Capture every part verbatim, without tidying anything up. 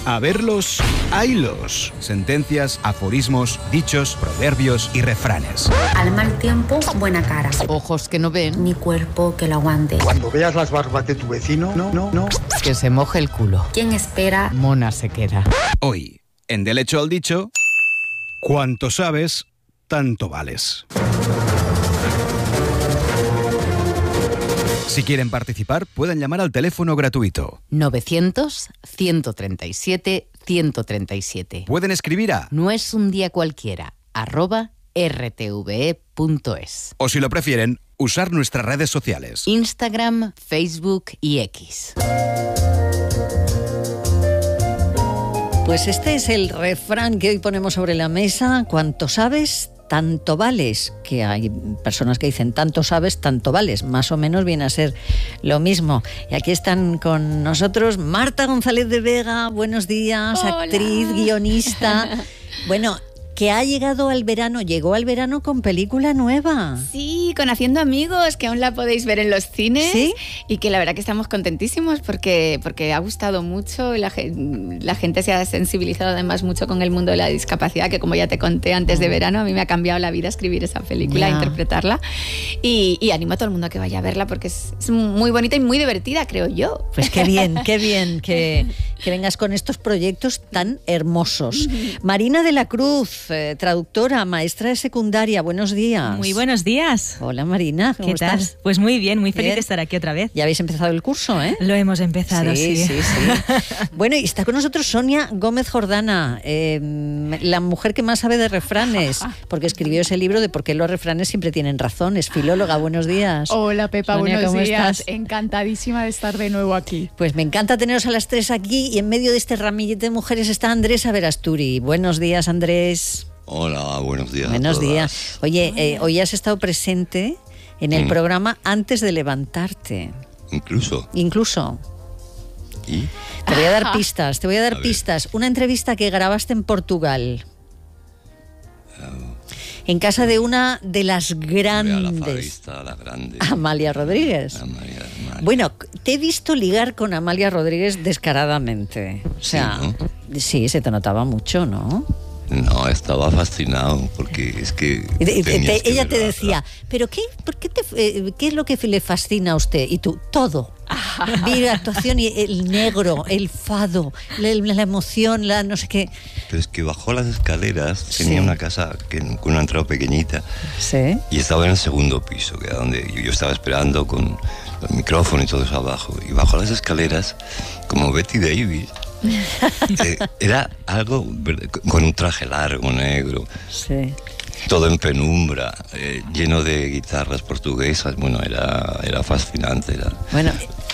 A verlos, haylos. Sentencias, aforismos, dichos, proverbios y refranes. Al mal tiempo, buena cara. Ojos que no ven, Ni cuerpo que lo aguante. Cuando veas las barbas de tu vecino, no, no, no. que se moje el culo. ¿Quién espera? Mona se queda. Hoy, en Del hecho al dicho, cuanto sabes, tanto vales. Si quieren participar, pueden llamar al teléfono gratuito. novecientos, ciento treinta y siete, ciento treinta y siete. Pueden escribir a, No es un día cualquiera, arroba r t v e punto es. o si lo prefieren, usar nuestras redes sociales. Instagram, Facebook y X. Pues este es el refrán que hoy ponemos sobre la mesa. Cuanto sabes, tanto vales. Que hay personas que dicen tanto sabes, tanto vales. Más o menos viene a ser lo mismo. Y aquí están con nosotros Marta González de Vega. Buenos días, Hola. Actriz, guionista. Bueno, que ha llegado al verano, llegó al verano con película nueva. Sí, con Haciendo Amigos, que aún la podéis ver en los cines. ¿Sí? Y que la verdad que estamos contentísimos porque, porque ha gustado mucho y la, gen- la gente se ha sensibilizado además mucho con el mundo de la discapacidad, que como ya te conté antes de verano, a mí me ha cambiado la vida escribir esa película, Ya. interpretarla. Y, y animo a todo el mundo a que vaya a verla porque es, es muy bonita y muy divertida, creo yo. Pues qué bien, qué bien que, que vengas con estos proyectos tan hermosos. Marina de la Cruz, eh, traductora, maestra de secundaria, buenos días. Muy buenos días. Hola Marina, ¿cómo ¿Qué tal? estás? Pues muy bien, muy feliz Bien. de estar aquí otra vez. Ya habéis empezado el curso, ¿eh? Lo hemos empezado, sí. sí, sí. Bueno, y está con nosotros Sonia Gómez Jordana, eh, la mujer que más sabe de refranes, porque escribió ese libro de por qué los refranes siempre tienen razón. Es filóloga, buenos días. Hola Pepa, Sonia, buenos ¿cómo días. estás? Encantadísima de estar de nuevo aquí. Pues me encanta teneros a las tres aquí y en medio de este ramillete de mujeres está Andrés Averasturi. Buenos días, Andrés. Hola, buenos días. Buenos a todas. días. Oye, eh, hoy has estado presente en el Mm. programa antes de levantarte, Incluso. incluso. ¿Y? Te voy a dar pistas, te voy a dar A ver. pistas. Una entrevista que grabaste en Portugal. En casa de una de las A la grandes, farista, la grande. Amalia Rodríguez. La María- María. Bueno, te he visto ligar con Amalia Rodríguez descaradamente. O sea, Sí, sí, se te notaba mucho, ¿no? No, estaba fascinado porque es que. Y te- tenías te- que ella ver te la- decía, ¿pero qué, por qué, te, eh, qué es lo que le fascina a usted? Y tú, todo. Vi la actuación y el negro, el fado, la, la emoción, la no sé qué. Pero es que bajó las escaleras, Sí. tenía una casa que, con una entrada pequeñita Sí. y estaba en el segundo piso, que era donde yo, yo estaba esperando con el micrófono y todo eso abajo. Y bajó las escaleras como Betty Davis. Eh, era algo ver- con un traje largo, negro, Sí. todo en penumbra, eh, lleno de guitarras portuguesas. Bueno, era, era fascinante. Era, Bueno,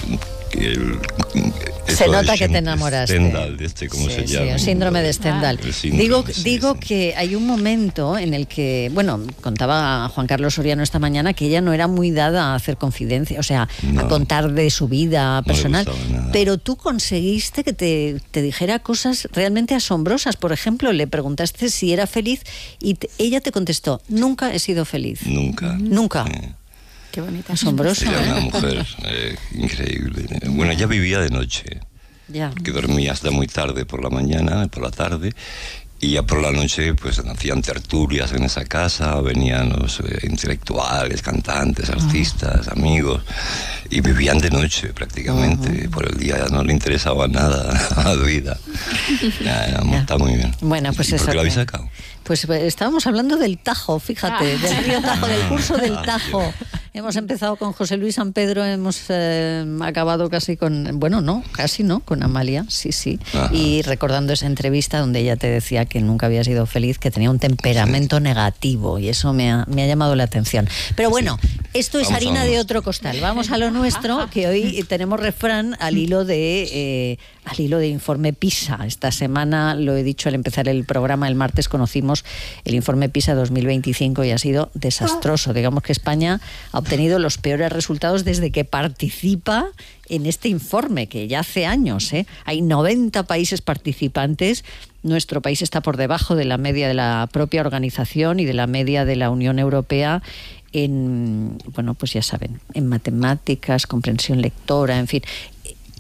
el- se eso de nota que te Shen- enamoraste. Stendhal, de este, ¿cómo Sí, se sí, llama? el síndrome de Stendhal. El síndrome, Digo, sí, digo sí. que hay un momento en el que, bueno, contaba Juan Carlos Soriano esta mañana que ella no era muy dada a hacer confidencia, o sea, a No. contar de su vida No le personal, gustaba nada. pero tú conseguiste que te, te dijera cosas realmente asombrosas. Por ejemplo, le preguntaste si era feliz y te- ella te contestó, nunca he sido feliz. Nunca. Nunca. Eh, Qué bonita. Asombroso, Era una ¿eh? mujer eh, increíble. Bueno, ella vivía de noche, Ya. que dormía hasta muy tarde por la mañana, por la tarde, y ya por la noche pues hacían tertulias en esa casa, venían los eh, intelectuales, cantantes, artistas, amigos, y vivían de noche prácticamente. Por el día ya no le interesaba nada a la vida. Ya, era- Ya. está muy bien. Bueno, pues ¿Y por eso qué lo habéis que- sacado? Pues eh, estábamos hablando del Tajo, fíjate, del río Tajo, del curso del Tajo. Hemos empezado con José Luis San Pedro, hemos eh, acabado casi con, bueno, no, casi no, con Amalia, sí, sí. Ajá. Y recordando esa entrevista donde ella te decía que nunca había sido feliz, que tenía un temperamento negativo, y eso me ha, me ha llamado la atención. Pero bueno, esto es Vamos a harina lo de nuestro. otro costal. Vamos a lo nuestro, que hoy tenemos refrán al hilo de eh, al hilo de informe PISA. Esta semana, lo he dicho al empezar el programa, el martes conocimos el informe PISA dos mil veinticinco y ha sido desastroso. Digamos que España ha obtenido los peores resultados desde que participa en este informe, que ya hace años, ¿eh? Hay noventa países participantes. Nuestro país está por debajo de la media de la propia organización y de la media de la Unión Europea en, bueno, pues ya saben, en matemáticas, comprensión lectora, en fin.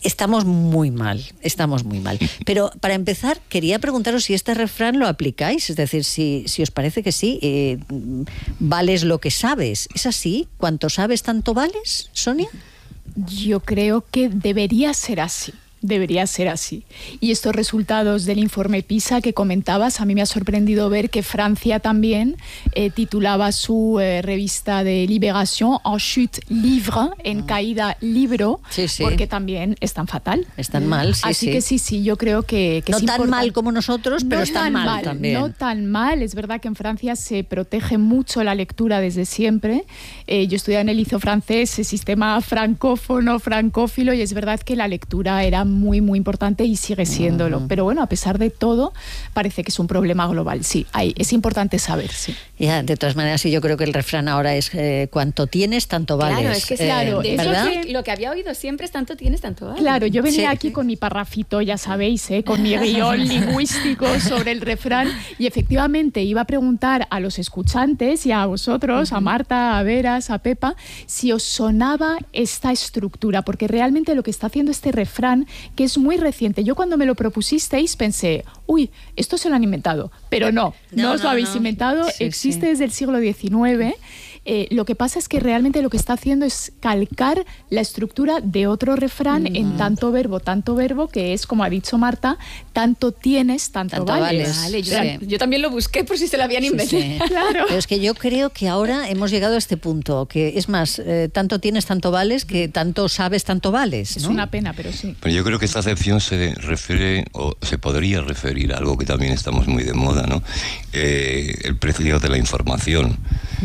Estamos muy mal, estamos muy mal. Pero para empezar, quería preguntaros si este refrán lo aplicáis, es decir, si, si os parece que sí, eh, vales lo que sabes. ¿Es así? ¿Cuanto sabes, tanto vales, Sonia? Yo creo que debería ser así. Debería ser así. Y estos resultados del informe PISA que comentabas, a mí me ha sorprendido ver que Francia también eh, titulaba su eh, revista de Libération en chute livre, en caída libro, sí, sí. porque también están fatal. Están mal, sí, Así sí. que sí, sí, yo creo que, que no es tan importante. mal como nosotros, pero no están tan mal, mal también. No tan mal. Es verdad que en Francia se protege mucho la lectura desde siempre. Eh, yo estudié en el liceo francés, el sistema francófono, francófilo, y es verdad que la lectura era muy, muy importante y sigue siéndolo. Uh-huh. Pero bueno, a pesar de todo, parece que es un problema global. Sí, hay, es importante saber, sí. Ya, de todas maneras, sí, yo creo que el refrán ahora es eh, cuanto tienes, tanto vales. Claro, es que eh, claro, de ¿verdad? eso que lo que había oído siempre es tanto tienes, tanto vales. Claro, yo venía Sí. aquí con mi parrafito, ya sabéis, ¿eh? Con mi guión lingüístico sobre el refrán, y efectivamente iba a preguntar a los escuchantes y a vosotros, uh-huh. a Marta, a Veras, a Pepa, si os sonaba esta estructura, porque realmente lo que está haciendo este refrán, que es muy reciente, yo cuando me lo propusisteis pensé, uy, esto se lo han inventado, pero no, no, no os lo no, habéis no. inventado, sí, existe sí. desde el siglo diecinueve. Eh, lo que pasa es que realmente lo que está haciendo es calcar la estructura de otro refrán mm. en tanto verbo, tanto verbo, que es, como ha dicho Marta, tanto tienes, tanto, tanto vales. vales. Vale, yo, Sí. yo también lo busqué por si se lo habían inventado. Sí, sí. Claro. Pero es que yo creo que ahora hemos llegado a este punto, que es más, eh, tanto tienes, tanto vales, que tanto sabes, tanto vales, ¿no? Es una pena, pero sí. Pero yo creo que esta acepción se refiere, o se podría referir a algo que también estamos muy de moda, ¿no? Eh, el precio de la información.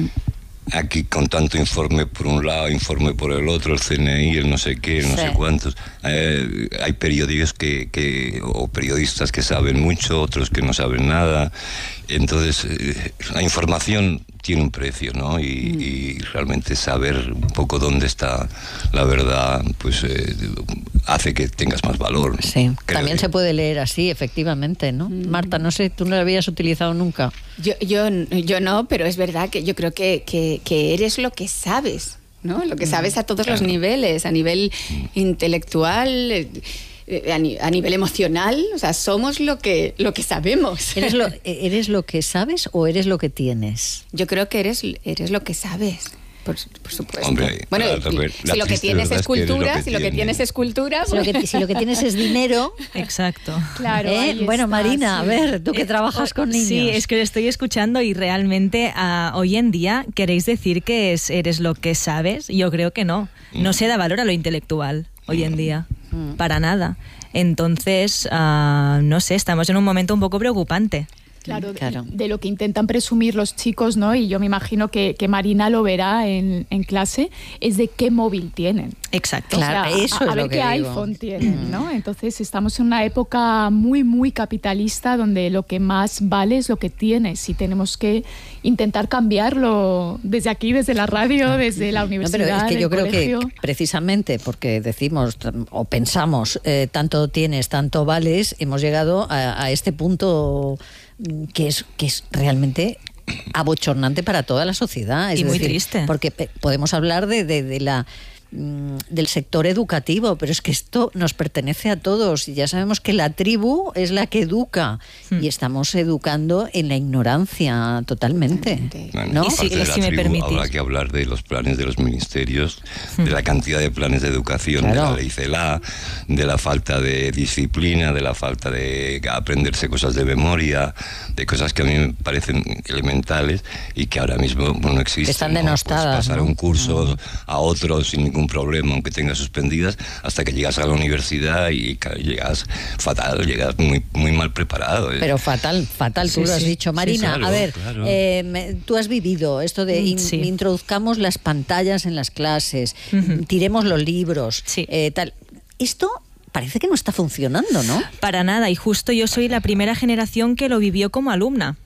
Aquí con tanto informe por un lado, informe por el otro, el C N I, el no sé qué, el no sí. sé cuántos. Eh, hay periódicos que, que, o periodistas que saben mucho, otros que no saben nada. Entonces, eh, la información tiene un precio, ¿no? Y, mm. y realmente saber un poco dónde está la verdad, pues eh, hace que tengas más valor. Sí, también yo. se puede leer así, efectivamente, ¿no? Mm. Marta, no sé, tú no lo habías utilizado nunca. Yo, yo, yo no, pero es verdad que yo creo que, que, que eres lo que sabes, ¿no? Lo que sabes a todos claro. los niveles, a nivel intelectual, eh, a, ni, a nivel emocional, o sea, somos lo que, lo que sabemos. ¿Eres lo, ¿Eres lo que sabes o eres lo que tienes? Yo creo que eres, eres lo que sabes. Por, por supuesto. Hombre, bueno, la, la, si lo que tienes es cultura, es lo si lo que tienes es cultura, si, lo que, si lo que tienes es dinero. Exacto. Claro. ¿Eh? Bueno, está, Marina, sí. a ver, tú que trabajas con niños. Sí, es que lo estoy escuchando y realmente uh, hoy en día queréis decir que es, eres lo que sabes. Yo creo que no. No se da valor a lo intelectual hoy en día. Mm. Para nada. Entonces, uh, no sé, estamos en un momento un poco preocupante. Claro, claro, de lo que intentan presumir los chicos, ¿no? Y yo me imagino que, que Marina lo verá en, en clase, es de qué móvil tienen. Exacto. Claro, o sea, eso a, a es ver lo que qué digo. iPhone tienen, ¿no? Entonces estamos en una época muy, muy capitalista donde lo que más vale es lo que tienes y tenemos que intentar cambiarlo desde aquí, desde la radio, desde la universidad, no, pero es que yo creo colegio. que precisamente porque decimos o pensamos eh, tanto tienes, tanto vales, hemos llegado a, a este punto que es, que es realmente abochornante para toda la sociedad. Es y muy decir, triste. Porque podemos hablar de, de, de la del sector educativo, pero es que esto nos pertenece a todos y ya sabemos que la tribu es la que educa hmm. y estamos educando en la ignorancia totalmente, bueno, ¿no? Y si, aparte de la si me tribu, permitís. habrá que hablar de los planes de los ministerios, hmm. de la cantidad de planes de educación, claro. de la ley CELA, de la falta de disciplina, de la falta de aprenderse cosas de memoria, de cosas que a mí me parecen elementales y que ahora mismo bueno, no existen. Están ¿no? denostadas. Pues pasar ¿no? un curso uh-huh. a otro sin ningún problema, aunque tengas suspendidas, hasta que llegas a la universidad y llegas fatal, llegas muy, muy mal preparado. ¿eh? Pero fatal, fatal, tú sí, lo has sí. dicho. Marina, sí, claro, a ver, claro. eh, tú has vivido esto de in, sí. introduzcamos las pantallas en las clases, uh-huh. tiremos los libros, sí. eh, tal. Esto parece que no está funcionando, ¿no? Para nada, y justo yo soy la primera generación que lo vivió como alumna.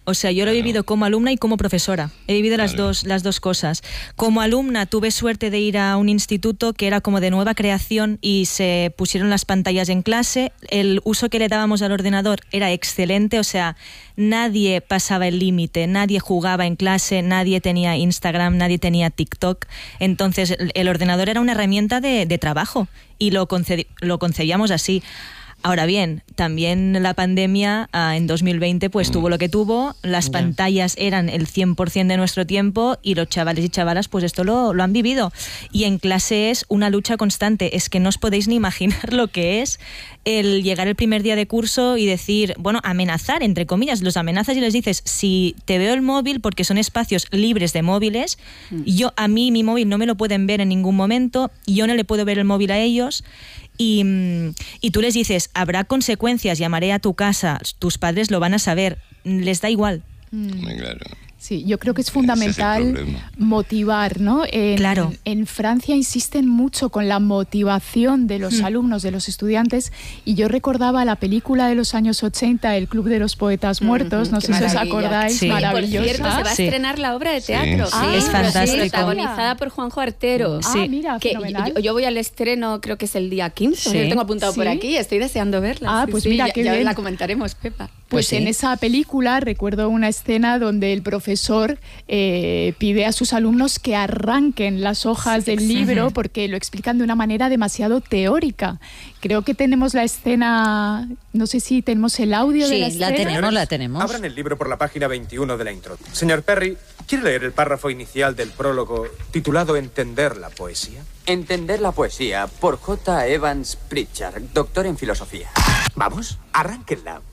O sea, yo lo he vivido como alumna y como profesora. He vivido las dos, las dos cosas. Como alumna tuve suerte de ir a un instituto que era como de nueva creación y se pusieron las pantallas en clase. El uso que le dábamos al ordenador era excelente, o sea, nadie pasaba el límite, nadie jugaba en clase, nadie tenía Instagram, nadie tenía TikTok. Entonces, el ordenador era una herramienta de, de trabajo y lo, concedi- lo concebíamos así. Ahora bien, también la pandemia ah, en dos mil veinte pues mm. tuvo lo que tuvo, las yeah. pantallas eran el cien por ciento de nuestro tiempo y los chavales y chavalas pues esto lo, lo han vivido. Y en clase es una lucha constante, es que no os podéis ni imaginar lo que es el llegar el primer día de curso y decir, bueno, amenazar, entre comillas, los amenazas y les dices, si te veo el móvil, porque son espacios libres de móviles, mm. yo a mí mi móvil no me lo pueden ver en ningún momento, yo no le puedo ver el móvil a ellos. Y, y tú les dices, habrá consecuencias, llamaré a tu casa, tus padres lo van a saber, les da igual. Muy claro. Sí, yo creo que es fundamental es motivar, ¿no? En, claro. En Francia insisten mucho con la motivación de los mm. alumnos, de los estudiantes, y yo recordaba la película de los años ochenta, El Club de los Poetas Muertos, mm-hmm. no sé si os acordáis, sí. maravillosa. Por cierto, se va a sí. estrenar la obra de teatro. Sí, sí. es fantástico. Protagonizada por Juanjo Artero. Ah, sí. mira, que yo, yo voy al estreno, creo que es el día quince, sí. Yo lo tengo apuntado ¿Sí? por aquí, estoy deseando verla. Ah, sí, pues sí, mira, ya, qué ya bien. la comentaremos, Pepa. Pues, pues en sí. esa película recuerdo una escena donde el profesor eh, pide a sus alumnos que arranquen las hojas del libro porque lo explican de una manera demasiado teórica. Creo que tenemos la escena, no sé si tenemos el audio sí, de la escena. Sí, la tenemos, la tenemos. Abran el libro por la página veintiuno de la introducción. Señor Perry, ¿quiere leer el párrafo inicial del prólogo titulado Entender la poesía? Entender la poesía, por J. Evans Pritchard, doctor en filosofía. Vamos, arránquenla.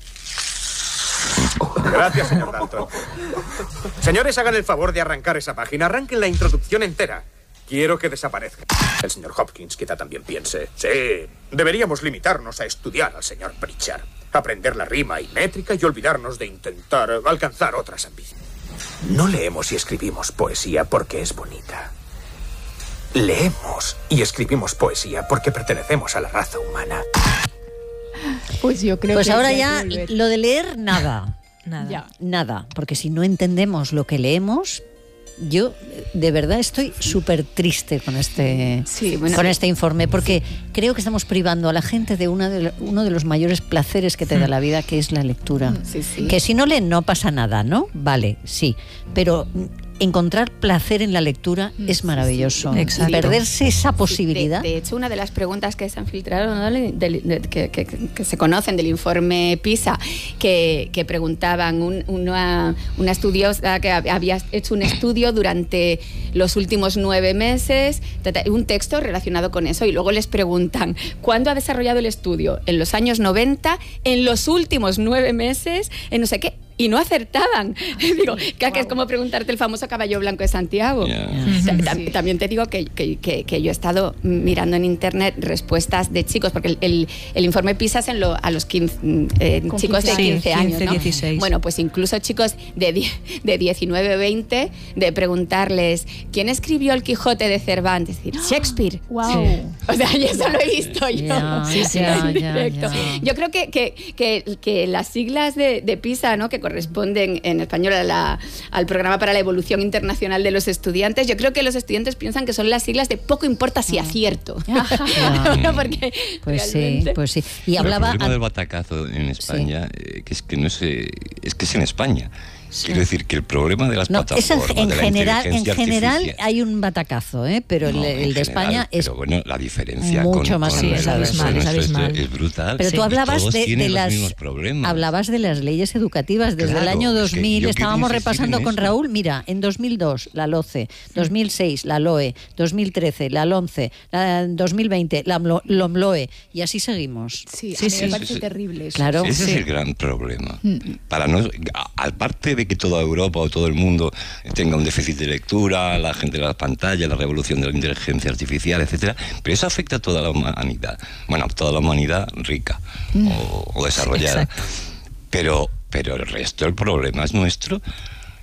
Gracias, señor Dalton. Señores, hagan el favor de arrancar esa página. Arranquen la introducción entera. Quiero que desaparezca. El señor Hopkins quizá también piense. Sí, deberíamos limitarnos a estudiar al señor Pritchard, aprender la rima y métrica y olvidarnos de intentar alcanzar otras ambiciones. No leemos y escribimos poesía porque es bonita. Leemos y escribimos poesía porque pertenecemos a la raza humana. Pues yo creo pues que... Pues ahora ya lo de leer, nada. Nada. Ya. Nada, porque si no entendemos lo que leemos, yo de verdad estoy súper triste con este, sí, bueno, con este informe, porque creo que estamos privando a la gente de, una de uno de los mayores placeres que te da la vida, que es la lectura. Sí, sí. Que si no leen no pasa nada, ¿no? Vale, sí, pero encontrar placer en la lectura es maravilloso. Sí, sí. Perderse esa posibilidad. Sí, de, de hecho, una de las preguntas que se han filtrado, ¿no? de, de, de, que, que, que se conocen del informe PISA, que, que preguntaban un, una, una estudiosa que había hecho un estudio durante los últimos nueve meses, un texto relacionado con eso, y luego les preguntan, ¿cuándo ha desarrollado el estudio? ¿En los años noventa? ¿En los últimos nueve meses? ¿En no sé qué? Y no acertaban. Digo, que, wow. que es como preguntarte el famoso caballo blanco de Santiago. Yeah. Yeah. T- también te digo que, que, que, que yo he estado mirando en internet respuestas de chicos, porque el, el, el informe PISA es en lo, a los quince, eh, chicos de quince sí, años, quince, ¿no? dieciséis. Bueno, pues incluso chicos de, de diecinueve, veinte, de preguntarles, ¿quién escribió El Quijote de Cervantes? Es decir, Shakespeare. Wow. Sí. O sea, y eso lo he visto yo. Yeah, sí, sí, yeah, en yeah, directo. yeah. Yo creo que, que, que, que las siglas de, de PISA, ¿no? Que corresponden en español a la, al Programa para la Evolución Internacional de los Estudiantes, yo creo que los estudiantes piensan que son las siglas de poco importa si acierto. Yeah. Porque pues realmente... sí, pues sí. Y hablaba el problema del batacazo en España, sí. eh, que es que no es, es que es en España. Sí. Quiero decir que el problema de las no, plataformas en, en de la general, en general artificial, hay un batacazo, ¿eh? Pero no, el, el de general, España es pero bueno, la diferencia mucho con, más con sí, el es abismal, es abismal. Es brutal. Pero sí. tú hablabas todos de, de los las mismos problemas. hablabas de las leyes educativas desde claro, el año dos mil, es que estábamos repasando con eso. Raúl, mira, en dos mil dos la LOCE, dos mil seis la LOE, dos mil trece la LOMCE, la dos mil veinte la LOMLOE, y así seguimos. Sí, sí, a mí sí. me parece sí, terrible eso. Claro. Ese sí. es el gran problema. Mm. Para no, aparte de que toda Europa o todo el mundo tenga un déficit de lectura, la gente de las pantallas, la revolución de la inteligencia artificial, etcétera, pero eso afecta a toda la humanidad. Bueno, a toda la humanidad rica mm. o, o desarrollada. Exacto. Pero, pero el resto del problema es nuestro.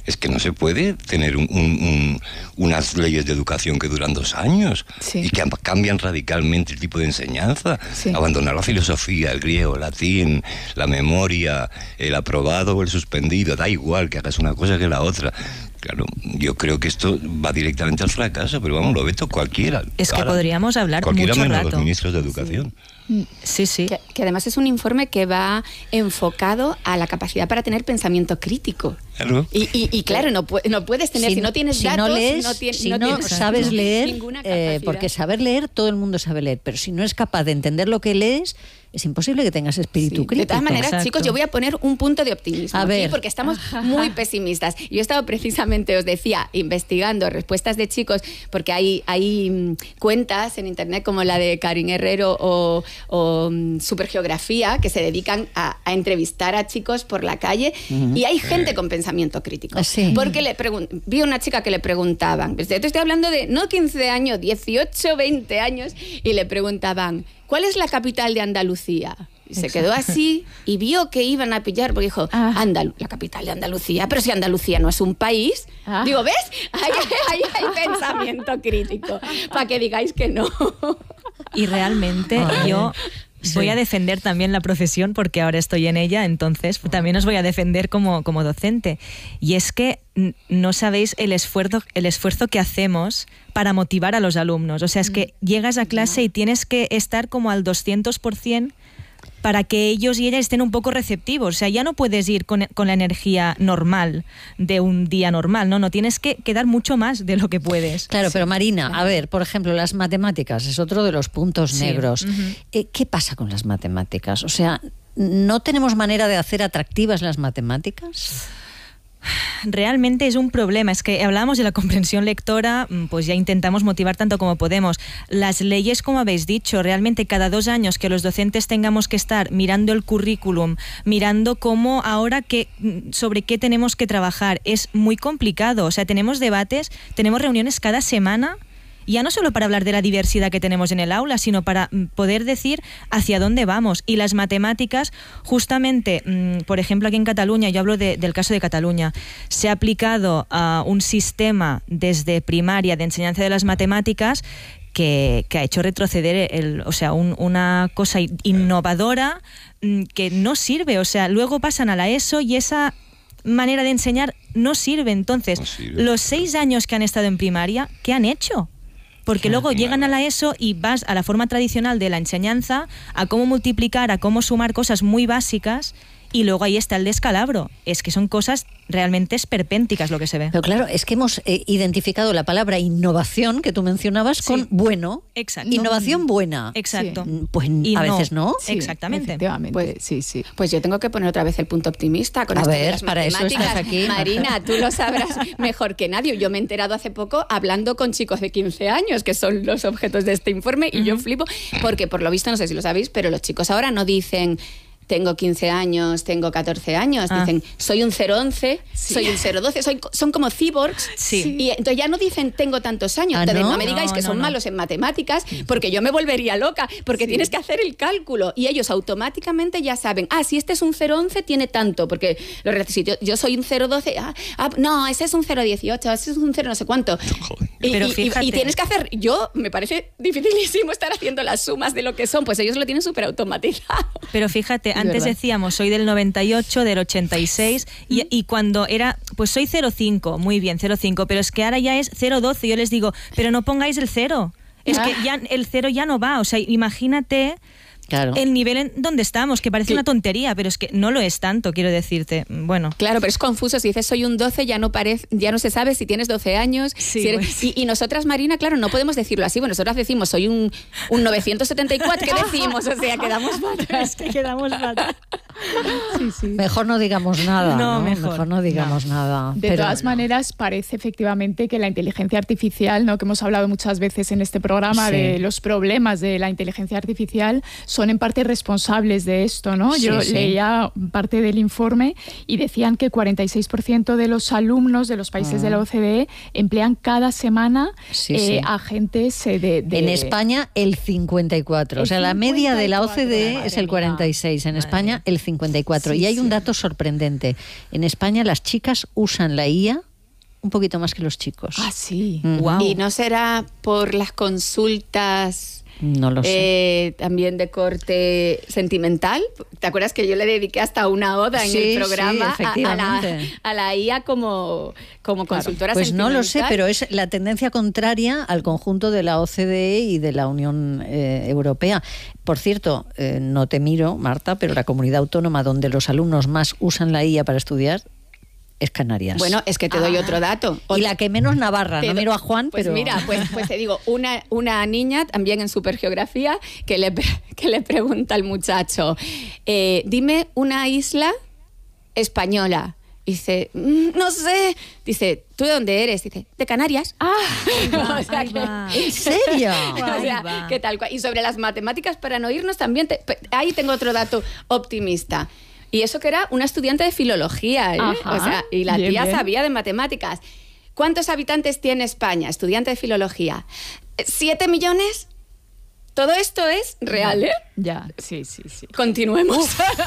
Es que no se puede tener un, un, un, unas leyes de educación que duran dos años sí. y que cambian radicalmente el tipo de enseñanza. Sí. Abandonar la filosofía, el griego, el latín, la memoria, el aprobado o el suspendido, da igual que hagas una cosa que la otra. Claro, yo creo que esto va directamente al fracaso, pero vamos, lo veto cualquiera. Es que Ahora, podríamos hablar cualquiera mucho menos rato. los ministros de educación. Sí. Sí, sí. Que, que además es un informe que va enfocado a la capacidad para tener pensamiento crítico. Claro. Y, y, y claro, no, pu- no puedes tener, si, si no tienes si datos, no lees, no, tien- si no no tienes sabes leer, ninguna eh, porque saber leer, todo el mundo sabe leer, pero si no es capaz de entender lo que lees, es imposible que tengas espíritu sí. crítico. De todas maneras, Exacto. chicos, yo voy a poner un punto de optimismo a aquí, ver. porque estamos muy pesimistas. Yo he estado precisamente, os decía, investigando respuestas de chicos, porque hay, hay um, cuentas en internet como la de Karin Herrero o, o um, Supergeografía, que se dedican a, a entrevistar a chicos por la calle, uh-huh. y hay gente con pensamiento crítico. Sí. Porque le pregun- vi a una chica que le preguntaban, te estoy hablando de no quince años, dieciocho, veinte años, y le preguntaban, ¿cuál es la capital de Andalucía? Y se quedó así y vio que iban a pillar, porque dijo, ah. Andal- la capital de Andalucía, pero si Andalucía no es un país. Ah. Digo, ¿ves? Ahí, ahí hay pensamiento crítico, para que digáis que no. Y realmente Ay. yo... Sí. Voy a defender también la profesión porque ahora estoy en ella, entonces también os voy a defender como, como docente. Y es que no sabéis el esfuerzo, el esfuerzo que hacemos para motivar a los alumnos. O sea, es que llegas a clase y tienes que estar como al doscientos por ciento para que ellos y ellas estén un poco receptivos. O sea, ya no puedes ir con, con la energía normal de un día normal, ¿no? No tienes que, que dar mucho más de lo que puedes. Claro, sí. pero Marina, a ver, por ejemplo, las matemáticas es otro de los puntos sí. negros. Uh-huh. Eh, ¿Qué pasa con las matemáticas? O sea, ¿no tenemos manera de hacer atractivas las matemáticas? Realmente es un problema. Es que hablábamos de la comprensión lectora, pues ya intentamos motivar tanto como podemos. Las leyes, como habéis dicho, realmente cada dos años que los docentes tengamos que estar mirando el currículum, mirando cómo ahora que, sobre qué tenemos que trabajar, es muy complicado. O sea, tenemos debates, tenemos reuniones cada semana, ya no solo para hablar de la diversidad que tenemos en el aula, sino para poder decir hacia dónde vamos. Y las matemáticas, justamente, por ejemplo, aquí en Cataluña, yo hablo de, del caso de Cataluña, se ha aplicado uh, un sistema desde primaria de enseñanza de las matemáticas que, que ha hecho retroceder, el, o sea, un, una cosa innovadora que no sirve. O sea, luego pasan a la ESO y esa manera de enseñar no sirve. Entonces, no sirve. Los seis años que han estado en primaria, ¿qué han hecho? Porque luego llegan a la ESO y vas a la forma tradicional de la enseñanza, a cómo multiplicar, a cómo sumar cosas muy básicas, y luego ahí está el descalabro. Es que son cosas realmente esperpénticas lo que se ve. Pero claro, es que hemos eh, identificado la palabra innovación que tú mencionabas sí. con bueno. Exacto. Innovación buena. Exacto. Sí. Pues y a no. veces no. Sí, exactamente. Efectivamente. Pues, sí, sí. Pues yo tengo que poner otra vez el punto optimista con a esto ver, de las para eso estás aquí. Marina, tú lo sabrás mejor que nadie. Yo me he enterado hace poco hablando con chicos de quince años, que son los objetos de este informe, y uh-huh. yo flipo, porque por lo visto, no sé si lo sabéis, pero los chicos ahora no dicen tengo quince años, tengo catorce años, ah. dicen soy un cero once, sí. soy un cero doce, soy, son como cyborgs, sí. y entonces ya no dicen tengo tantos años, ¿Ah, entonces no? no me digáis no, que no, son no. malos en matemáticas, porque yo me volvería loca, porque sí. tienes que hacer el cálculo, y ellos automáticamente ya saben, ah, si este es un cero once, tiene tanto, porque los, si yo, yo soy un cero doce, ah, ah, no, ese es un cero dieciocho, ese es un cero no sé cuánto. Y, Pero y, fíjate. y, y tienes que hacer, yo, me parece dificilísimo estar haciendo las sumas de lo que son, pues ellos lo tienen súper automatizado. Pero fíjate, antes verdad. decíamos, soy del noventa y ocho, del ochenta y seis, y, y cuando era, pues soy cero cinco, muy bien, cero cinco, pero es que ahora ya es cero doce, yo les digo, pero no pongáis el cero, es ah. que ya el cero ya no va, o sea, imagínate claro. el nivel en donde estamos, que parece sí. una tontería, pero es que no lo es tanto, quiero decirte. Bueno. Claro, pero es confuso. Si dices soy un doce, ya no parece, ya no se sabe si tienes doce años. Sí, si eres, pues. y, y nosotras, Marina, claro, no podemos decirlo así. Bueno, nosotras decimos soy un, un novecientos setenta y cuatro. ¿Qué decimos? O sea, quedamos fatal. quedamos fatal. Sí, sí. Mejor no digamos nada. No, ¿no? Mejor. mejor no digamos no. nada. De pero todas no. maneras, parece efectivamente que la inteligencia artificial, ¿no? que hemos hablado muchas veces en este programa sí. de los problemas de la inteligencia artificial, son en parte responsables de esto, ¿no? Sí, Yo sí. leía parte del informe y decían que cuarenta y seis por ciento de los alumnos de los países ah. de la O C D E emplean cada semana sí, eh, sí. agentes de, de... En España el cincuenta y cuatro. El o sea, la media de la O C D E es el cuarenta y seis. En España el cincuenta y cuatro. cincuenta y cuatro. Sí, y hay sí. un dato sorprendente. En España las chicas usan la I A un poquito más que los chicos. Ah, sí. Mm. Wow. ¿Y no será por las consultas No lo sé. eh, también de corte sentimental? ¿Te acuerdas que yo le dediqué hasta una oda en Sí, el programa sí, a, a, la, efectivamente. a la I A como, como consultora Pues no sentimental? lo sé, pero es la tendencia contraria al conjunto de la O C D E y de la Unión eh, Europea. Por cierto, eh, no te miro, Marta, pero la comunidad autónoma donde los alumnos más usan la I A para estudiar es Canarias. Bueno, es que te doy Ah. otro dato. y la que menos Navarra. Te No do- miro a Juan, pues pero... mira, pues, pues te digo, una, una niña también en Supergeografía que le, pre- que le pregunta al muchacho, eh, dime una isla española. Dice, "Mm, no sé. Dice, ¿tú de dónde eres? Dice, de Canarias. Ah, O sea Ahí que- va. ¿En serio? o sea, Ahí va. que tal cual. Y sobre las matemáticas, para no irnos también, te- pe- ahí tengo otro dato optimista. Y eso que era una estudiante de filología, ¿eh? Ajá, O sea, y la bien, tía bien. sabía de matemáticas. ¿Cuántos habitantes tiene España? Estudiante de filología. ¿Siete millones? Todo esto es real, ¿eh? ya, sí, sí, sí. Continuemos.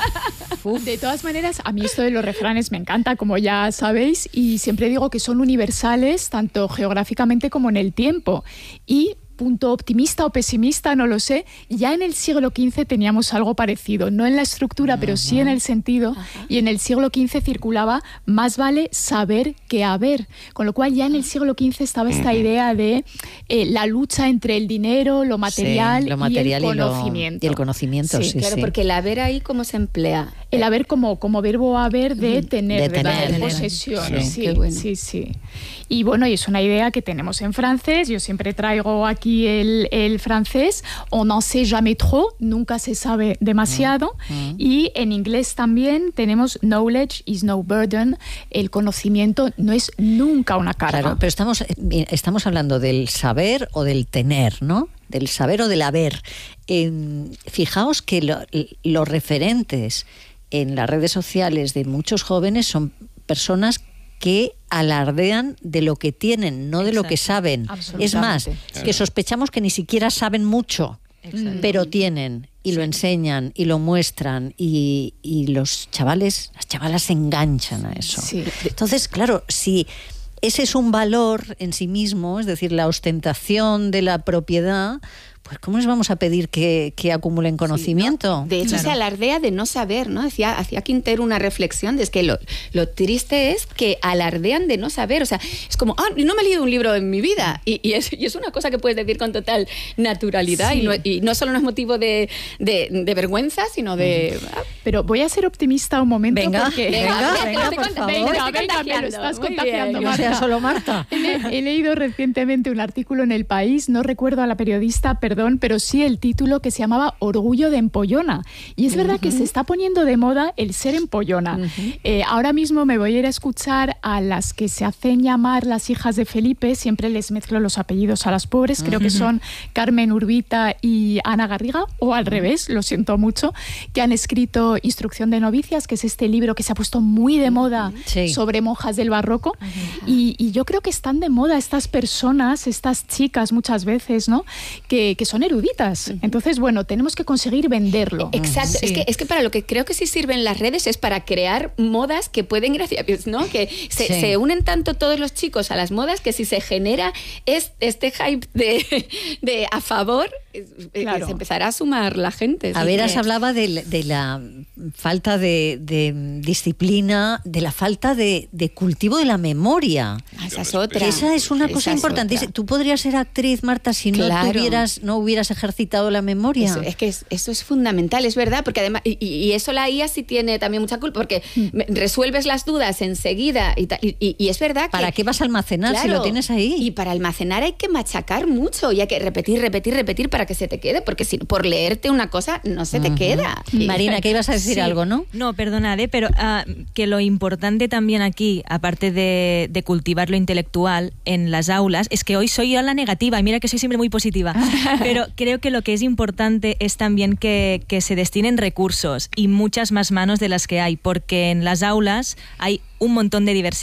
De todas maneras, a mí esto de los refranes me encanta, como ya sabéis, y siempre digo que son universales, tanto geográficamente como en el tiempo. Y punto optimista o pesimista, no lo sé, ya en el siglo quince teníamos algo parecido, no en la estructura, pero sí en el sentido, y en el siglo quince circulaba más vale saber que haber, con lo cual ya en el siglo quince estaba esta idea de eh, la lucha entre el dinero, lo material, Sí, lo material y y, el lo- conocimiento. y el conocimiento, sí, Claro, sí. porque el haber ahí, ¿cómo se emplea? El haber como, como verbo haber de tener, De de, dar, tener. de posesión. Sí. Sí, Qué bueno. sí, sí. Y bueno, y es una idea que tenemos en francés. Yo siempre traigo aquí el, el francés. On n'en sait jamais trop, nunca se sabe demasiado. Y en inglés también tenemos knowledge is no burden. El conocimiento no es nunca una carga. Claro, pero estamos, eh, estamos hablando del saber o del tener, ¿no? Del saber o del haber. Eh, fijaos que lo- los referentes en las redes sociales de muchos jóvenes son personas que alardean de lo que tienen, no de lo que saben. Es más, Absolutamente. que sospechamos que ni siquiera saben mucho, Exacto. pero tienen y lo enseñan y lo muestran y, y los chavales, las chavalas se enganchan a eso. Sí. Entonces, claro, si ese es un valor en sí mismo, es decir, la ostentación de la propiedad, pues ¿cómo les vamos a pedir que, que acumulen conocimiento? De hecho, Claro. se alardea de no saber, ¿no? Decía, hacía Quintero una reflexión de es que lo, lo triste es que alardean de no saber. O sea, es como, ah, no me he leído un libro en mi vida. Y, y, es, y es una cosa que puedes decir con total naturalidad. Sí. Y, no, y no solo no es motivo de, de, de vergüenza, sino de... ah, Pero voy a ser optimista un momento. Venga, porque... venga, mira, te venga, estoy por cont- favor. venga, Venga, te estoy venga, me lo contagiando. estás Muy contagiando, bien. Que no sea Marta. solo Marta. He, le- he leído recientemente un artículo en El País, no recuerdo a la periodista, perdón, pero sí el título, que se llamaba Orgullo de empollona. Y es verdad que se está poniendo de moda el ser empollona. Eh, ahora mismo me voy a ir a escuchar a las que se hacen llamar las hijas de Felipe, siempre les mezclo los apellidos a las pobres, creo que son Carmen Urbita y Ana Garriga, o al revés, lo siento mucho, que han escrito Instrucción de novicias, que es este libro que se ha puesto muy de moda Sí. sobre monjas del barroco. Y, y yo creo que están de moda estas personas, estas chicas muchas veces, ¿no? Que, que son eruditas. Entonces, bueno, tenemos que conseguir venderlo. Exacto, Sí. es, que, es que para lo que creo que sí sirven las redes es para crear modas que pueden, gracias, ¿no? Que se, Sí. se unen tanto todos los chicos a las modas que si se genera es, este hype de, de a favor, eh, Claro. se empezará a sumar la gente. A Sí, Veras que- hablaba de, la- de la falta de, de disciplina, de la falta de, de cultivo de la memoria. Ah, esa es otra. Que esa es una Esa cosa es importantísima. otra. Tú podrías ser actriz, Marta, si no Claro. tuvieras, no hubieras ejercitado la memoria. Eso, es que es- eso es fundamental, es verdad, porque además, y, y- y eso la I A sí tiene también mucha culpa, porque me- resuelves las dudas enseguida y, ta- y, y- y es verdad que... ¿Para qué vas a almacenar si Claro, lo tienes ahí? Y para almacenar hay que machacar mucho y hay que repetir, repetir, repetir para que se te quede, porque si por leerte una cosa no se te queda. Y- Marina, ¿qué ibas a decir Sí. algo, no? No, perdonad, ¿eh? pero ah, que lo importante también aquí, aparte de, de cultivar lo intelectual en las aulas, es que hoy soy yo la negativa, y mira que soy siempre muy positiva, pero creo que lo que es importante es también que, que se destinen recursos y muchas más manos de las que hay, porque en las aulas hay un montón de diversidad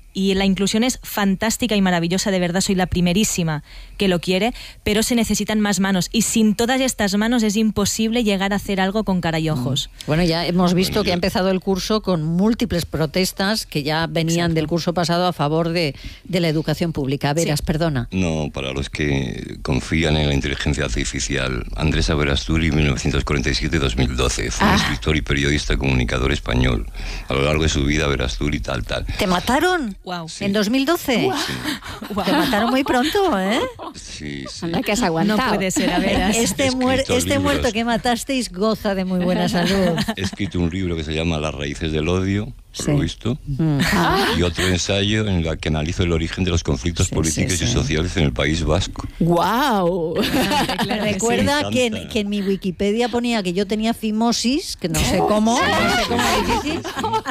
y la inclusión es fantástica y maravillosa, de verdad, soy la primerísima que lo quiere, pero se necesitan más manos y sin todas estas manos es imposible llegar a hacer algo con cara y ojos. Bueno, ya hemos visto que ha empezado el curso con múltiples protestas que ya venían Exacto. del curso pasado a favor de, de la educación pública. Veras, sí. perdona. No, para los que confían en la inteligencia artificial, Andrés Aberasturi, mil novecientos cuarenta y siete a dos mil doce, fue ah. un escritor y periodista comunicador español. A lo largo de su vida, Aberasturi tal, tal. ¿Te mataron? Wow. Sí. ¿En dos mil doce? Wow. Sí. Te mataron muy pronto, ¿eh? Sí, sí. Anda que has aguantado. No puede ser, a veras. Este, muer este muerto que matasteis goza de muy buena salud. He escrito un libro que se llama Las raíces del odio, por sí. lo visto, mm. y otro ensayo en el que analizo el origen de los conflictos sí, políticos sí, sí. y sociales en el País Vasco. ¡Guau! Wow. Claro, recuerda sí. que, en, que en mi Wikipedia ponía que yo tenía fimosis, que no sé cómo, no sé cómo es difícil,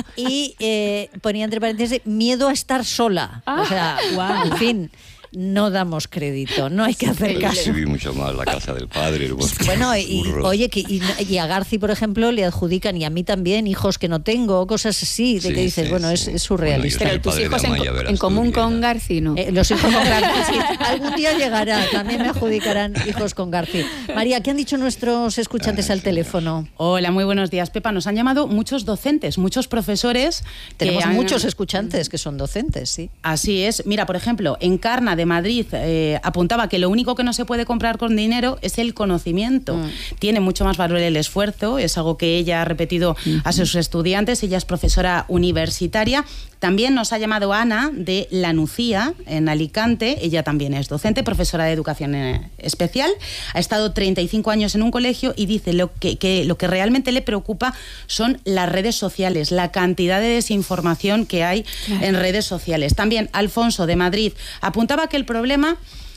y eh, ponía entre paréntesis miedo a estar sola. O sea, wow. en fin. No damos crédito, no hay que hacer caso. Escribí mucho más La casa del padre, el bosque. Bueno, y, oye, que, y, y a Garci, por ejemplo, le adjudican, y a mí también, hicos que no tengo, cosas así, de sí, que dices, sí, bueno, sí. Es, es surrealista. Bueno, pero tus hijos en, en común con Garci, ¿no? Eh, los hijos con Garci, sí. Algún día llegará, también me adjudicarán hijos con Garci. María, ¿qué han dicho nuestros escuchantes al teléfono? Hola, muy buenos días, Pepa. Nos han llamado muchos docentes, muchos profesores. Tenemos han... muchos escuchantes que son docentes, sí. Así es. Mira, por ejemplo, Encarna de Madrid eh, apuntaba que lo único que no se puede comprar con dinero es el conocimiento. Mm. Tiene mucho más valor el esfuerzo, es algo que ella ha repetido mm-hmm. a sus estudiantes. Ella es profesora universitaria. También nos ha llamado Ana de La Nucía, en Alicante. Ella también es docente, profesora de educación especial. Ha estado treinta y cinco años en un colegio y dice lo que, que, lo que realmente le preocupa son las redes sociales, la cantidad de desinformación que hay claro. en redes sociales. También Alfonso de Madrid apuntaba que el problema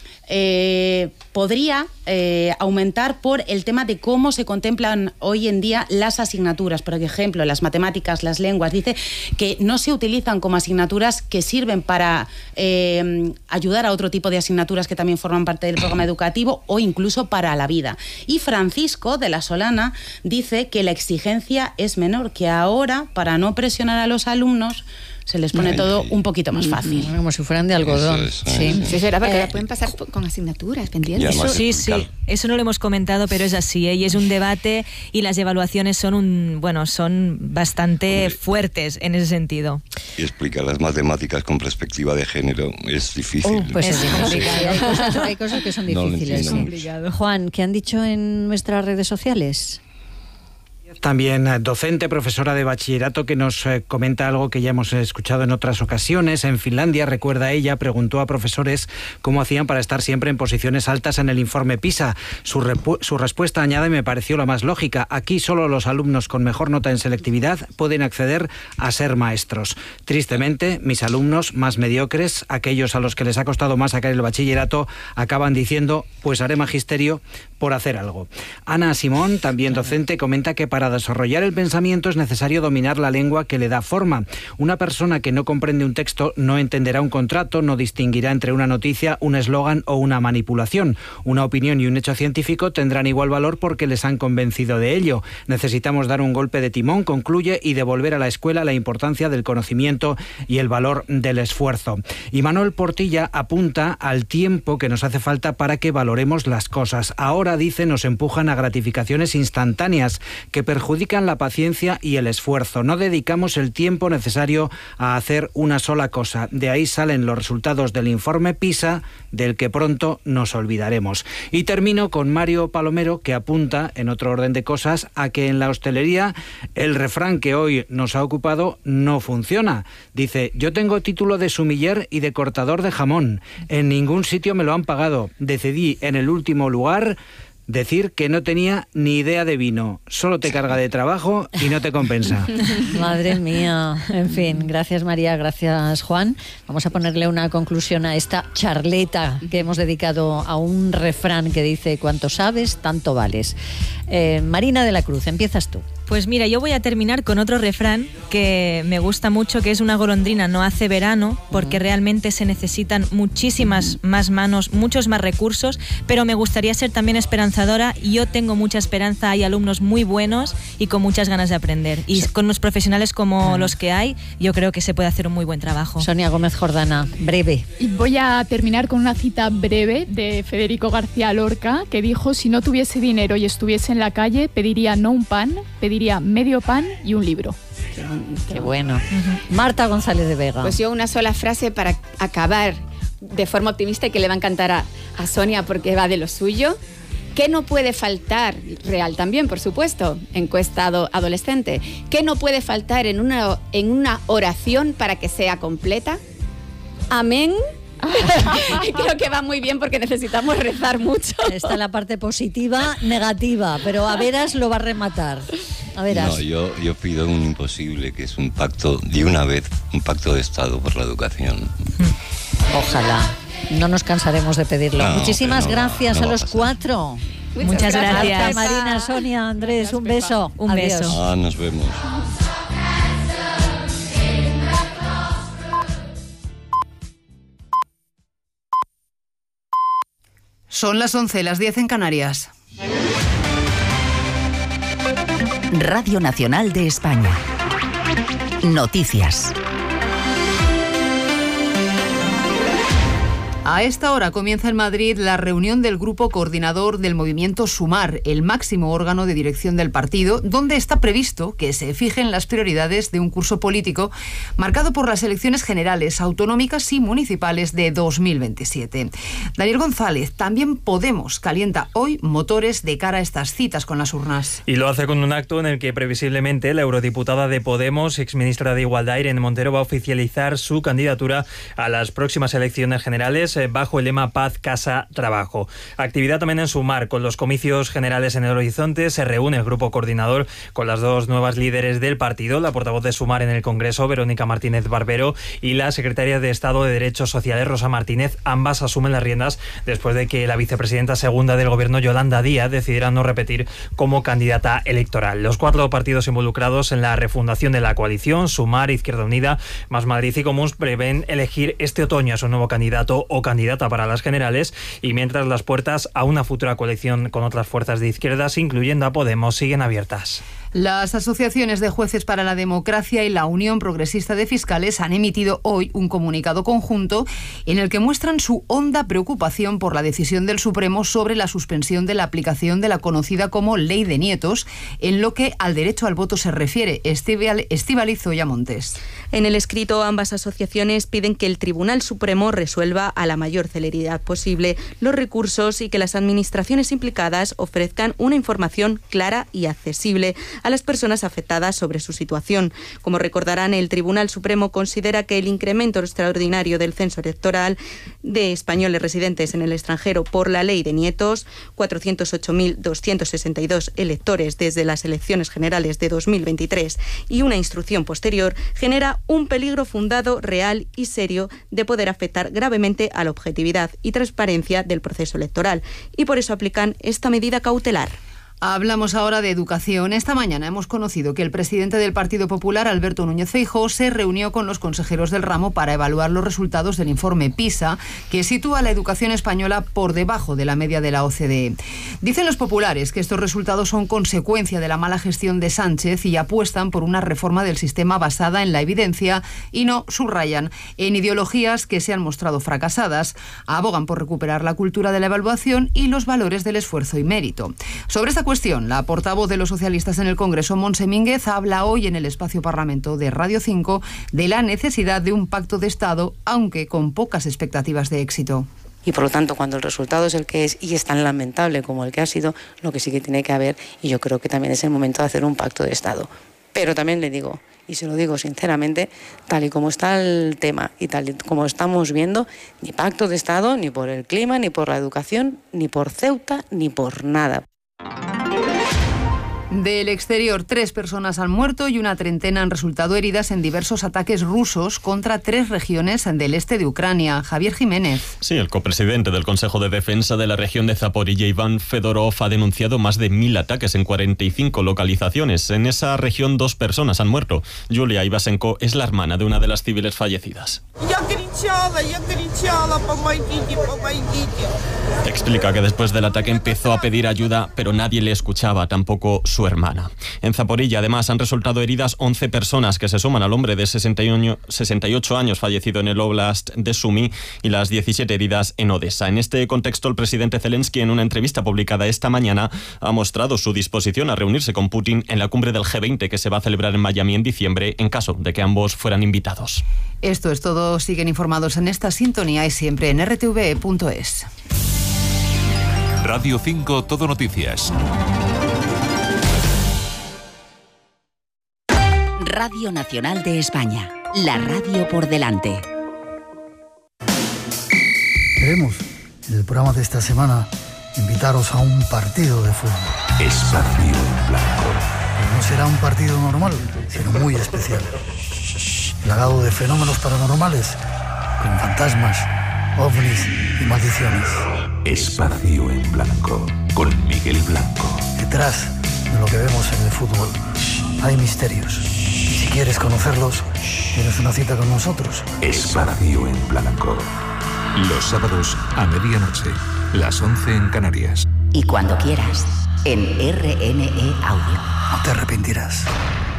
Eh, podría eh, aumentar por el tema de cómo se contemplan hoy en día las asignaturas. Por ejemplo, las matemáticas, las lenguas. Dice que no se utilizan como asignaturas que sirven para eh, ayudar a otro tipo de asignaturas que también forman parte del programa educativo o incluso para la vida. Y Francisco de La Solana dice que la exigencia es menor, que ahora, para no presionar a los alumnos, se les pone todo un poquito más fácil. Como si fueran de algodón. Eso es, sí, sí, será porque eh, pueden pasar con asignaturas pendientes. Eso, sí, sí. Eso no lo hemos comentado, pero es así, ¿eh? Y es un debate y las evaluaciones son un, bueno, son bastante Hombre. fuertes en ese sentido. Y explicar las matemáticas con perspectiva de género es difícil. Uh, pues es, es complicado. Hay cosas, hay cosas que son difíciles. No sí. Juan, ¿qué han dicho en nuestras redes sociales? También docente, profesora de bachillerato, que nos eh, comenta algo que ya hemos escuchado en otras ocasiones. En Finlandia, recuerda ella, preguntó a profesores cómo hacían para estar siempre en posiciones altas en el informe PISA. Su, su respuesta, añade, me pareció la más lógica. Aquí solo los alumnos con mejor nota en selectividad pueden acceder a ser maestros. Tristemente, mis alumnos más mediocres, aquellos a los que les ha costado más sacar el bachillerato, acaban diciendo, pues haré magisterio por hacer algo. Ana Simón, también docente, comenta que para desarrollar el pensamiento es necesario dominar la lengua que le da forma. Una persona que no comprende un texto no entenderá un contrato, no distinguirá entre una noticia, un eslogan o una manipulación. Una opinión y un hecho científico tendrán igual valor porque les han convencido de ello. Necesitamos dar un golpe de timón, concluye, y devolver a la escuela la importancia del conocimiento y el valor del esfuerzo. Y Manuel Portilla apunta al tiempo que nos hace falta para que valoremos las cosas. Ahora, dice, nos empujan a gratificaciones instantáneas que perjudican la paciencia y el esfuerzo. No dedicamos el tiempo necesario a hacer una sola cosa. De ahí salen los resultados del informe PISA, del que pronto nos olvidaremos. Y termino con Mario Palomero, que apunta, en otro orden de cosas, a que en la hostelería el refrán que hoy nos ha ocupado no funciona. Dice, yo tengo título de sumiller y de cortador de jamón. En ningún sitio me lo han pagado. Decidí en el último lugar decir que no tenía ni idea de vino. Solo te carga de trabajo y no te compensa. Madre mía. En fin, gracias María, gracias Juan. Vamos a ponerle una conclusión a esta charleta que hemos dedicado a un refrán que dice, cuanto sabes, tanto vales. Eh, Marina de la Cruz, empiezas tú. Pues mira, yo voy a terminar con otro refrán que me gusta mucho, que es una golondrina no hace verano, porque uh-huh. realmente se necesitan muchísimas más manos, muchos más recursos, pero me gustaría ser también esperanzadora. Yo tengo mucha esperanza, hay alumnos muy buenos y con muchas ganas de aprender. Y sí. con unos profesionales como uh-huh. los que hay, yo creo que se puede hacer un muy buen trabajo. Sonia Gómez Jordana, breve. Y voy a terminar con una cita breve de Federico García Lorca, que dijo: si no tuviese dinero y estuviese en la calle, pediría no un pan, pediría medio pan y un libro. Qué, qué bueno. Uh-huh. Marta González de Vega. Pues yo una sola frase para acabar de forma optimista y que le va a encantar a, a Sonia porque va de lo suyo. ¿Qué no puede faltar? Real también, por supuesto, encuesta adolescente. ¿Qué no puede faltar en una, en una oración para que sea completa? Amén. Creo que va muy bien porque necesitamos rezar mucho. Está la parte positiva, negativa, pero a veras lo va a rematar. A veras. No, yo, yo pido un imposible, que es un pacto de una vez, un pacto de Estado por la educación. Ojalá. No nos cansaremos de pedirlo. No, Muchísimas no, gracias no, no a los cuatro. Muchas, Muchas gracias. gracias. Marina, Sonia, Andrés, un beso. Un Adiós. beso. Ah, nos vemos. Son las once, las diez en Canarias. Radio Nacional de España. Noticias. A esta hora comienza en Madrid la reunión del Grupo Coordinador del Movimiento Sumar, el máximo órgano de dirección del partido, donde está previsto que se fijen las prioridades de un curso político marcado por las elecciones generales, autonómicas y municipales de dos mil veintisiete. Daniel González, también Podemos calienta hoy motores de cara a estas citas con las urnas. Y lo hace con un acto en el que previsiblemente la eurodiputada de Podemos, exministra de Igualdad, Irene Montero, va a oficializar su candidatura a las próximas elecciones generales bajo el lema Paz, Casa, Trabajo. Actividad también en Sumar, con los comicios generales en el horizonte. Se reúne el grupo coordinador con las dos nuevas líderes del partido, la portavoz de Sumar en el Congreso, Verónica Martínez Barbero, y la secretaria de Estado de Derechos Sociales, Rosa Martínez. Ambas asumen las riendas después de que la vicepresidenta segunda del Gobierno, Yolanda Díaz, decidiera no repetir como candidata electoral. Los cuatro partidos involucrados en la refundación de la coalición, Sumar, Izquierda Unida, Más Madrid y Comuns, prevén elegir este otoño a su nuevo candidato o candidata para las generales, y mientras las puertas a una futura coalición con otras fuerzas de izquierdas, incluyendo a Podemos, siguen abiertas. Las asociaciones de jueces para la democracia y la Unión Progresista de Fiscales han emitido hoy un comunicado conjunto en el que muestran su honda preocupación por la decisión del Supremo sobre la suspensión de la aplicación de la conocida como Ley de Nietos, en lo que al derecho al voto se refiere. Estíbaliz Zoya Montes. En el escrito, ambas asociaciones piden que el Tribunal Supremo resuelva a la mayor celeridad posible los recursos y que las administraciones implicadas ofrezcan una información clara y accesible a las personas afectadas sobre su situación. Como recordarán, el Tribunal Supremo considera que el incremento extraordinario del censo electoral de españoles residentes en el extranjero por la Ley de Nietos, cuatrocientos ocho mil doscientos sesenta y dos electores desde las elecciones generales de dos mil veintitrés y una instrucción posterior, genera un peligro fundado, real y serio de poder afectar gravemente a la objetividad y transparencia del proceso electoral, y por eso aplican esta medida cautelar. Hablamos ahora de educación. Esta mañana hemos conocido que el presidente del Partido Popular, Alberto Núñez Feijóo, se reunió con los consejeros del ramo para evaluar los resultados del informe PISA, que sitúa a la educación española por debajo de la media de la O C D E. Dicen los populares que estos resultados son consecuencia de la mala gestión de Sánchez y apuestan por una reforma del sistema basada en la evidencia y no, subrayan, en ideologías que se han mostrado fracasadas. Abogan por recuperar la cultura de la evaluación y los valores del esfuerzo y mérito. Sobre esta cuestión, la portavoz de los socialistas en el Congreso, Montse Mínguez, habla hoy en el Espacio Parlamento de Radio cinco de la necesidad de un pacto de Estado, aunque con pocas expectativas de éxito. Y por lo tanto, cuando el resultado es el que es y es tan lamentable como el que ha sido, lo que sí que tiene que haber, y yo creo que también es el momento de hacer un pacto de Estado. Pero también le digo, y se lo digo sinceramente, tal y como está el tema y tal y como estamos viendo, ni pacto de Estado, ni por el clima, ni por la educación, ni por Ceuta, ni por nada. Del exterior, tres personas han muerto y una treintena han resultado heridas en diversos ataques rusos contra tres regiones del este de Ucrania. Javier Jiménez. Sí, el copresidente del Consejo de Defensa de la región de Zaporilla, Iván Fedorov, ha denunciado más de mil ataques en cuarenta y cinco localizaciones. En esa región, dos personas han muerto. Yulia Ivasenko es la hermana de una de las civiles fallecidas. Explica que después del ataque empezó a pedir ayuda, pero nadie le escuchaba, tampoco su hermana. En Zaporilla, además, han resultado heridas once personas, que se suman al hombre de sesenta y ocho años fallecido en el Oblast de Sumy y las diecisiete heridas en Odessa. En este contexto, el presidente Zelensky, en una entrevista publicada esta mañana, ha mostrado su disposición a reunirse con Putin en la cumbre del G veinte que se va a celebrar en Miami en diciembre, en caso de que ambos fueran invitados. Esto es todo. Siguen informados en esta sintonía y siempre en r t v e punto es. Radio cinco Todo Noticias. Radio Nacional de España. La radio por delante. Queremos, en el programa de esta semana, invitaros a un partido de fútbol. Espacio en Blanco. Que no será un partido normal, sino muy especial. Plagado de fenómenos paranormales, con fantasmas, ovnis y maldiciones. Espacio en Blanco, con Miguel Blanco. Detrás de lo que vemos en el fútbol hay misterios. Y si quieres conocerlos, tienes una cita con nosotros. Espacio en Blanco. Los sábados a medianoche, las once en Canarias. Y cuando quieras, en R N E Audio. No te arrepentirás.